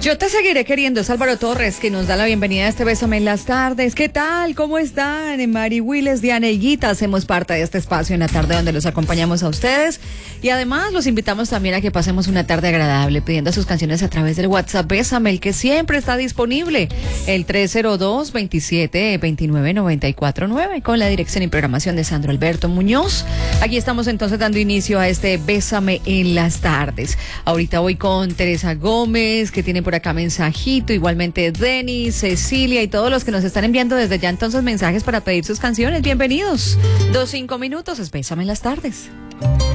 Yo te seguiré queriendo, es Álvaro Torres, que nos da la bienvenida a este Bésame en las tardes. ¿Qué tal? ¿Cómo están? Mari Willes, Diana y Guita, hacemos parte de este espacio en la tarde donde los acompañamos a ustedes. Y además los invitamos también a que pasemos una tarde agradable pidiendo sus canciones a través del WhatsApp Bésame, el que siempre está disponible, el 302-27-29-949, con la dirección y programación de Sandro Alberto Muñoz. Aquí estamos entonces dando inicio a este Bésame en las tardes. Ahorita voy con Teresa Gómez, que tiene por acá mensajito, igualmente Denis, Cecilia y todos los que nos están enviando desde ya entonces mensajes para pedir sus canciones. Bienvenidos. 5 minutos, es Bésame en las tardes.